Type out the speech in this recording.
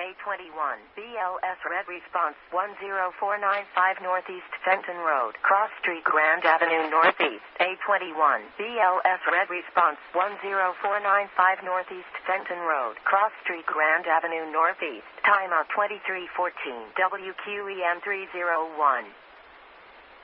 A21, BLS Red Response 10495 Northeast Fenton Road, Cross Street, Grand Avenue Northeast. A21, BLS Red Response 10495 Northeast Fenton Road, Cross Street, Grand Avenue Northeast. Timeout 2314, WQEM 301.